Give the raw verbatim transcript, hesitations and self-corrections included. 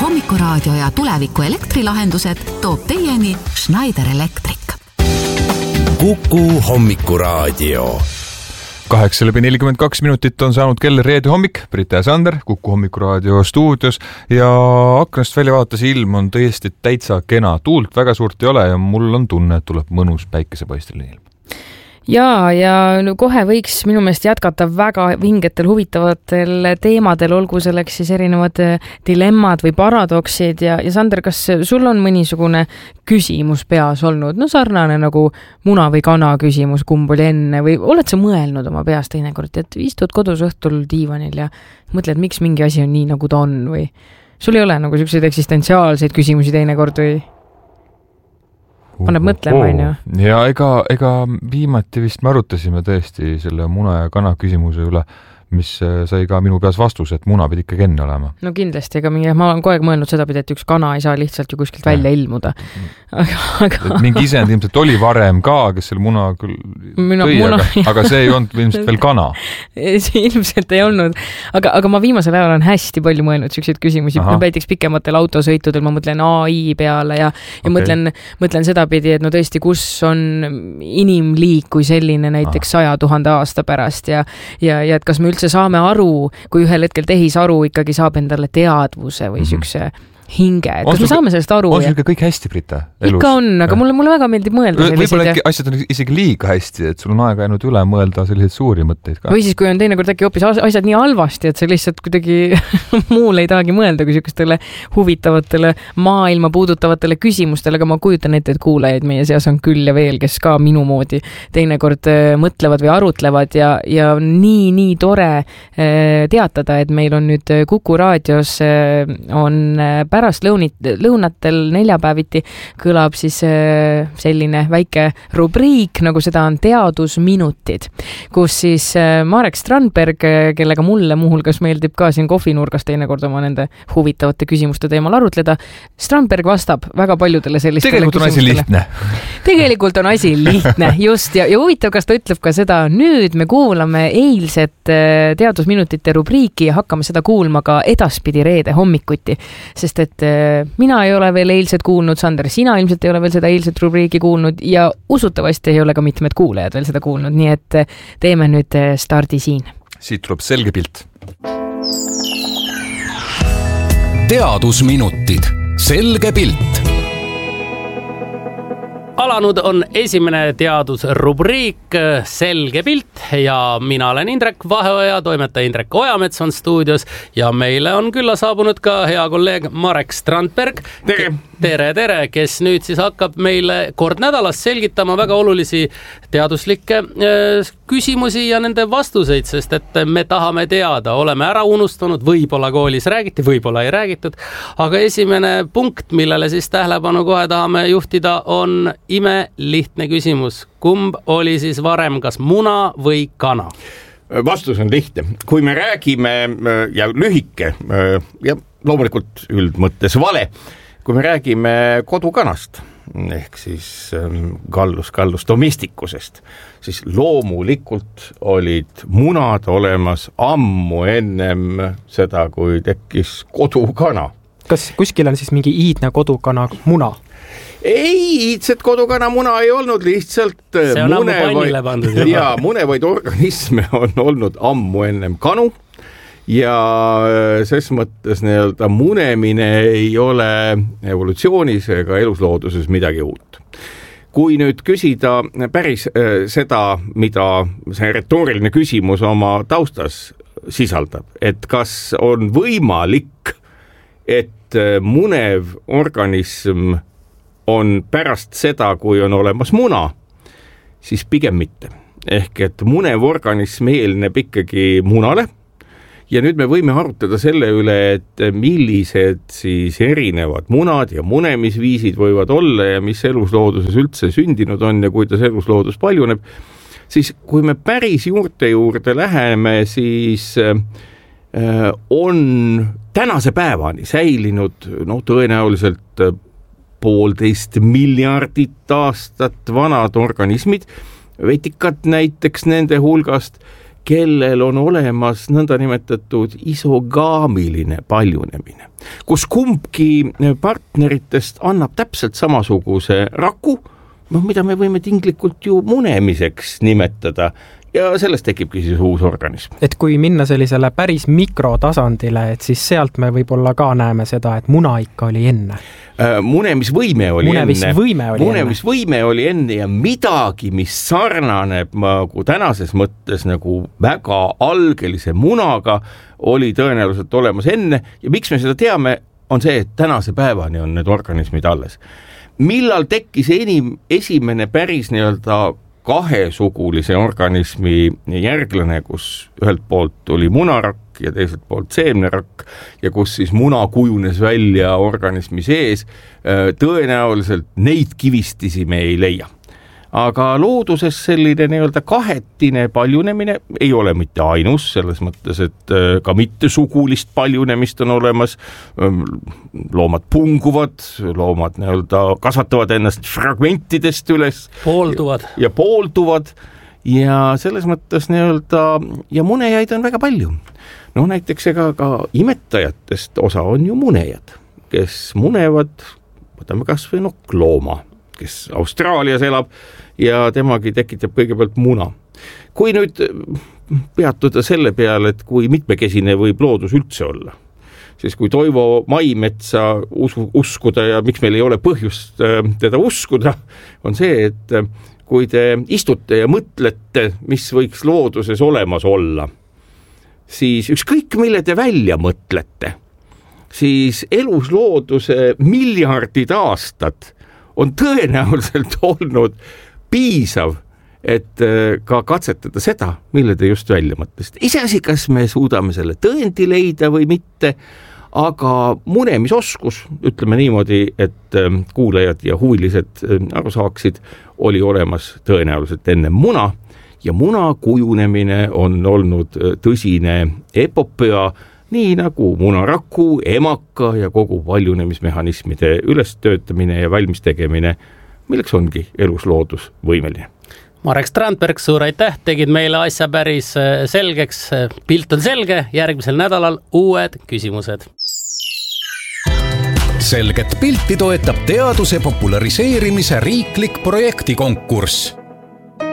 Hommikuraadio ja tuleviku elektrilahendused toob teieni Schneider Electric. Kuku Hommikuraadio. Kaheksa läbi nelikümmend kaks minutit on saanud kell reede hommik. Brita ja Sander Kuku Hommikuraadio stuudios ja aknast välja vaatas ilm on tõesti täitsa kena. Tuult väga suurt ei ole ja mul on tunne, et tuleb mõnus päikesepaisteline ilm. Ja, ja no kohe võiks minu meelest jätkata väga vingetel, huvitavatel teemadel, olgu selleks siis erinevad dilemmad või paradoksid ja, ja Sander, kas sul on mõnisugune küsimus peas olnud? No sarnane nagu muna või kana küsimus, kumb oli enne või oled sa mõelnud oma peas teinekord, et istud kodus õhtul diivanil ja mõtled, miks mingi asi on nii, nagu ta on või sul ei ole nagu selliseid eksistentsiaalseid küsimusi teinekord või? Paneb mõtlema, on ju. Ja ega, ega viimati vist me arutasime tõesti selle muna ja kana küsimuse üle, mis sai ka minu peas vastus, et muna pidi ikkagi enne olema. No kindlasti, ega mingi, ma olen kogu aeg mõelnud seda pidi, et üks kana ei saa lihtsalt ju kuskilt välja ilmuda. Aga, aga... mingi isend ilmselt oli varem ka, kes selle muna küll Minu, tõi, muna... Aga, aga see ei olnud ilmselt veel kana. See ilmselt ei olnud. Aga, aga ma viimasel ajal olen hästi palju mõelnud selliseid küsimusi. No, näiteks pikematel autosõitudel ma mõtlen A I peale ja, ja okay. mõtlen, mõtlen seda pidi, et no tõesti, kus on inimliik kui selline näiteks saja tuhande aasta pärast ja, ja, ja et kas me üldse saame aru, kui ühel hetkel tehisaru ikkagi saab endale teadvuse või mm-hmm. sükse hinge. Kas me saame sellest aru? On sul kõik hästi, Brita? Elus? Ikka on, aga mulle, mulle väga meeldib mõelda selliseid. Võib-olla äkki asjad on isegi liiga hästi, et sul on aega jäänud üle mõelda selliseid suuri mõtteid ka. Või siis, kui on teinekord äkki hoopis asjad nii halvasti, et sa lihtsalt kuidagi muul ei tahagi mõelda kui sükestele huvitavatele maailma puudutavatele küsimustele, aga ma kujutan ette, et kuulajaid meie seas on küll ja veel, kes ka minu moodi teinekord mõtlevad või arutlevad ja, ja nii, nii tore teatada, et meil on nüüd Kuku raadios on pärast lõunit, lõunatel neljapäeviti kõlab siis selline väike rubriik, nagu seda on teadusminutid, kus siis Marek Strandberg, kellega mulle muuhulgas meeldib ka siin kohvinurgas teinekord oma nende huvitavate küsimuste teemal arutleda. Strandberg vastab väga paljudele sellistele Tegelikult küsimustele. On asi lihtne. Tegelikult on asi lihtne, just. Ja, ja huvitav, kas ta ütleb ka seda, nüüd me kuulame eilset teadusminutite rubriiki ja hakkame seda kuulma ka edaspidi reede hommikuti, sest et mina ei ole veel eilset kuulnud, Sander, sina ilmselt ei ole veel seda eilset rubriiki kuulnud ja usutavasti ei ole ka mitmed kuulejad veel seda kuulnud, nii et teeme nüüd stardi siin. Siit tuleb selge pilt. Teadusminutid. Selge pilt. Alanud on esimene teadusrubriik Selge pilt ja mina olen Indrek Vaheoja, toimetaja Indrek Ojamets on stuudios ja meile on külla saabunud ka hea kolleeg Marek Strandberg. Tere! Tere, tere, kes nüüd siis hakkab meile kord nädalas selgitama väga olulisi teaduslikke küsimusi ja nende vastuseid, sest et me tahame teada, oleme ära unustanud, võib-olla koolis räägiti, võib-olla ei räägitud, aga esimene punkt, millele siis tähelepanu kohe tahame juhtida, on ime lihtne küsimus. Kumb oli siis varem, kas muna või kana? Vastus on lihtne. Kui me räägime ja lühike ja loomulikult üldmõttes vale, kui me räägime kodukanast ehk siis kallus, kallus domestikusest, siis loomulikult olid munad olemas ammu ennem seda, kui tekkis kodukana. Kas kuskil on siis mingi iidne kodukana muna? Ei, iidset kodukana muna ei olnud, lihtsalt see on ammu pannile pandud. Ja munevaid organisme on olnud ammu ennem kanu ja ses mõttes nii-öelda munemine ei ole evolutsioonis ega eluslooduses midagi uut. Kui nüüd küsida päris seda, mida see retooriline küsimus oma taustas sisaldab, et kas on võimalik, et munev organism on pärast seda, kui on olemas muna, siis pigem mitte. Ehk et munev organism eelneb ikkagi munale ja nüüd me võime arutada selle üle, et millised siis erinevad munad ja munemisviisid võivad olla ja mis eluslooduses üldse sündinud on ja kuidas elusloodus paljuneb. Siis kui me päris juurte juurde läheme, siis on tänase päevani säilinud no, tõenäoliselt poolteist miljardit aastat vanad organismid, vetikad näiteks nende hulgast, kellel on olemas nõndanimetatud isogaamiline paljunemine, kus kumbki partneritest annab täpselt samasuguse raku, noh, mida me võime tinglikult ju munemiseks nimetada, ja sellest tekibki siis uus organism. Et kui minna sellisele päris mikrotasandile, et siis sealt me võib-olla ka näeme seda, et muna ikka oli enne. Munemisvõime oli Munemisvõime enne. oli Munemisvõime enne. oli enne ja midagi, mis sarnaneb nagu tänases mõttes nagu väga algelise munaga, oli tõenäoliselt olemas enne ja miks me seda teame, on see, et tänase päevani on need organismid alles. Millal tekkis enim esimene päris nii-öelda kahesugulise organismi järglane, kus ühelt poolt tuli munarakk ja teiselt poolt seemnerakk ja kus siis muna kujunes välja organismi sees, tõenäoliselt neid kivistisi me ei leia. Aga looduses selline nii-öelda kahetine paljunemine ei ole mitte ainus, selles mõttes, et ka mitte sugulist paljunemist on olemas. Loomad punguvad, loomad nii-öelda kasvatavad ennast fragmentidest üles. Poolduvad. Ja, ja poolduvad ja selles mõttes nii-öelda ja munejaid on väga palju. No näiteks ega ka imetajatest osa on ju munejad, kes munevad, võtame kas või nokklooma, kes Austraalias elab ja temagi tekitab kõigepealt muna. Kui nüüd peatuda selle peale, et kui mitmekesine võib loodus üldse olla, siis kui Toivo Maimetsa uskuda ja miks meil ei ole põhjust teda uskuda, on see, et kui te istute ja mõtlete, mis võiks looduses olemas olla, siis ükskõik mille te välja mõtlete, siis eluslooduse miljardid aastad on tõenäoliselt olnud piisav, et ka katsetada seda, mille te just välja mõtlesite. Iseasi, kas me suudame selle tõendi leida või mitte, aga munemisoskus, ütleme niimoodi, et kuulajad ja huvilised aru saaksid, oli olemas tõenäoliselt enne muna ja muna kujunemine on olnud tõsine epopöa, nii nagu munaraku, emaka ja kogu paljunemismehhanismide ülestöötamine ja valmis tegemine, milleks ongi elusloodus võimeline. Marek Strandberg, suur aitäh, tegid meile asja päris selgeks. Pilt on selge, järgmisel nädalal uued küsimused. Selget pilti toetab teaduse populariseerimise riiklik projektikonkurss.